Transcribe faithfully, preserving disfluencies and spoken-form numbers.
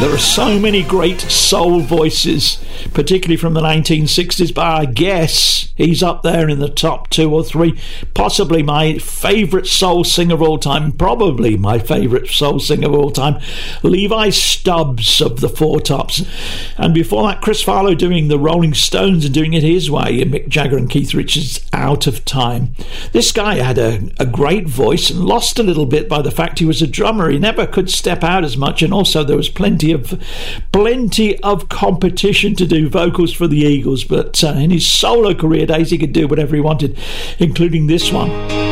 There are so many great soul voices, particularly from the nineteen sixties, but I guess he's up there in the top two or three. Possibly my favourite soul singer of all time, probably my favourite soul singer of all time, Levi Stubbs of the Four Tops. And before that, Chris Farlowe doing the Rolling Stones and doing it his way, and Mick Jagger and Keith Richards, Out of Time. This guy had a, a great voice and lost a little bit by the fact he was a drummer. He never could step out as much, and also there was plenty of plenty of competition to do vocals for the Eagles, but uh, in his solo career days he could do whatever he wanted, including this one.